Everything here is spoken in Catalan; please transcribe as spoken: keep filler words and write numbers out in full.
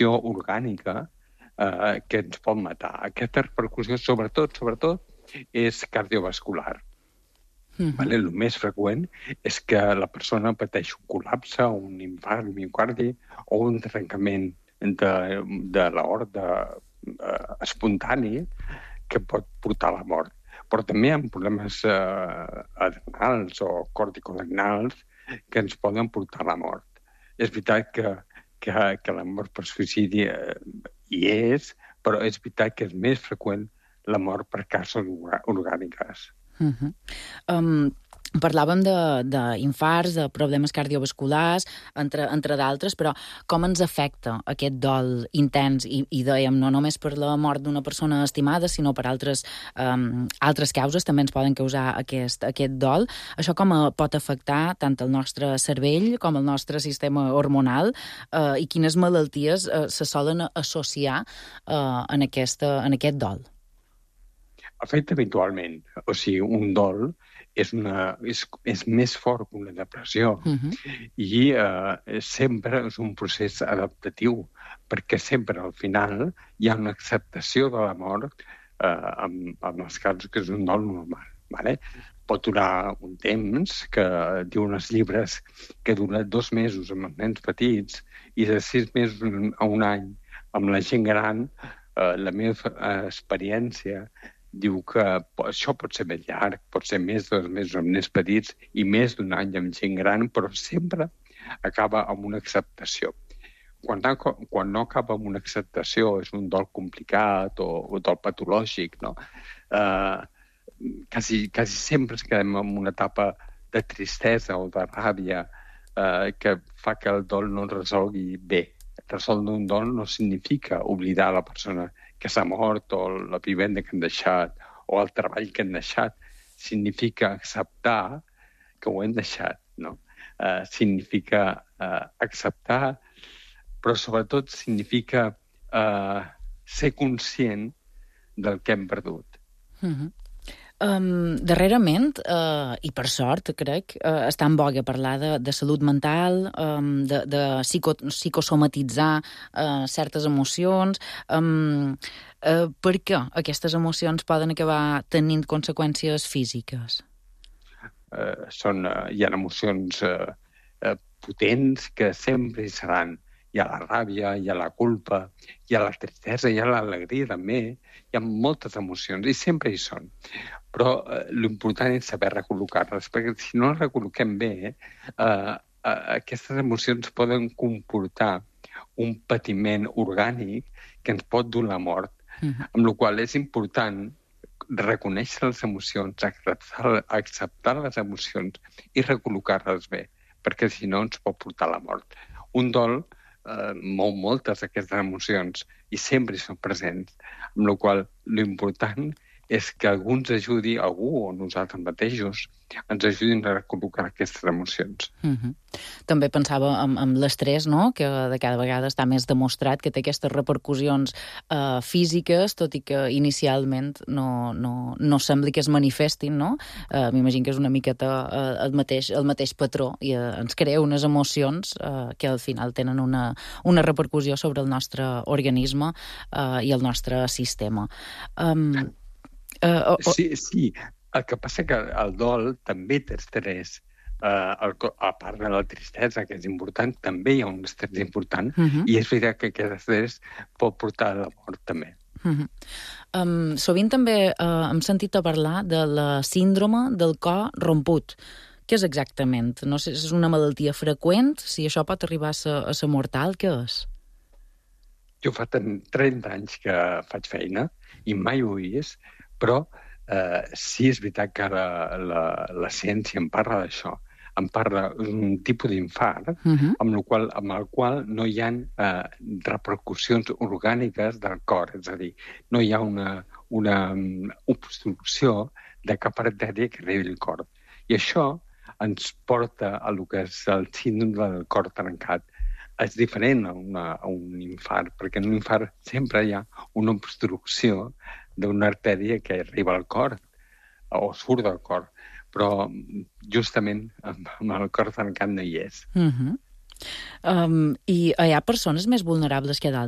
repercussió orgànica eh, que ens pot matar. Aquesta repercussió, sobretot, sobretot, és cardiovascular. Mm-hmm. Vale? El més freqüent és que la persona pateix un col·lapse, un infart miocardi o un trencament de, de l'aorta eh, espontani que pot portar a la mort. Però també hi ha problemes eh, adrenals o corticoadrenals que ens poden portar a la mort. És veritat que, que, que la mort per suïcidi eh, hi és, però és veritat que és més freqüent la mort per causes orgàniques. Uh-huh. Um, parlàvem d'infarts, de, de problemes cardiovasculars, entre, entre d'altres, però com ens afecta aquest dol intens? I, i dèiem, no només per la mort d'una persona estimada, sinó per altres, um, altres causes també ens poden causar aquest, aquest dol. Això com pot afectar tant el nostre cervell com el nostre sistema hormonal uh, i quines malalties uh, se solen associar uh, en, aquesta, en aquest dol? Afecta habitualment. O sigui, un dol és, una, és, és més fort que una depressió. Uh-huh. I eh, sempre és un procés adaptatiu, perquè sempre al final hi ha una acceptació de la mort eh, en, en els casos que és un dol normal. Vale? Pot durar un temps, que diuen els llibres que dura dos mesos amb els nens petits i de sis mesos a un any amb la gent gran. Eh, la meva eh, experiència diu que això pot ser més llarg, pot ser més de dos mesos amb nens petits i més d'un any amb gent gran, però sempre acaba amb una acceptació. Quan, quan no acaba amb una acceptació, és un dol complicat o un dol patològic, no? Eh, quasi, quasi sempre es quedem en una etapa de tristesa o de ràbia eh, que fa que el dol no es resolgui bé. Resoldre un dol no significa oblidar la persona que s'ha mort o la vivenda que han deixat o el treball que han deixat. Significa acceptar que ho hem deixat, no? Uh, significa uh, acceptar, però sobretot significa uh, ser conscient del que hem perdut. Mm-hmm. Um, darrerament, uh, i per sort, crec, uh, està en voga parlar de, de salut mental, um, de, de psico, psicosomatitzar uh, certes emocions. Um, uh, per què aquestes emocions poden acabar tenint conseqüències físiques? Uh, són, uh, hi ha emocions uh, uh, potents que sempre hi seran. Hi ha la ràbia, hi ha la culpa, hi ha la tristesa, hi ha l'alegria també. Hi ha moltes emocions i sempre hi són. Però eh, l'important és saber recol·locar-les, perquè si no les recol·loquem bé, eh, eh, aquestes emocions poden comportar un patiment orgànic que ens pot dur la mort. Mm-hmm. Amb la qual cosa és important reconèixer les emocions, acceptar, acceptar les emocions i recol·locar-les bé, perquè si no ens pot portar a la mort. Un dol eh, mou moltes d'aquestes emocions i sempre hi són presents, amb la qual cosa l'important és que algú ens ajudi, algú o nosaltres mateixos, ens ajudin a recol·locar aquestes emocions. Mm-hmm. També pensava en, en l'estrès, no?, que de cada vegada està més demostrat que té aquestes repercussions eh, físiques, tot i que inicialment no, no, no sembli que es manifestin, no? Eh, M'imagino que és una miqueta eh, el, mateix, el mateix patró i eh, ens crea unes emocions eh, que al final tenen una, una repercussió sobre el nostre organisme eh, i el nostre sistema. Um, Uh, oh, oh. Sí, sí. El que passa que el dol també té estrès. Uh, el, a part de la tristesa, que és important, també hi ha un estrès important, uh-huh. i és veritat que aquest estrès pot portar a la mort també. Uh-huh. Um, sovint també uh, hem sentit a parlar de la síndrome del cor romput. Què és exactament? No sé si és una malaltia freqüent, si això pot arribar a ser, a ser mortal, què és? Jo fa trenta anys que faig feina i mai ho he vist, però eh, sí és veritat que la, la, la ciència en parla d'això. En parla d'un tipus d'infart uh-huh. amb, el qual, amb el qual no hi ha eh, repercussions orgàniques del cor. És a dir, no hi ha una, una obstrucció de cap artèria que arribi al cor. I això ens porta a lo que és el síndrome del cor trencat. És diferent a, una, a un infart, perquè en un infart sempre hi ha una obstrucció d'una artèria que arriba al cor o surt del cor, però justament amb el cor tancat no hi és. Uh-huh. um, I hi ha persones més vulnerables que d'altres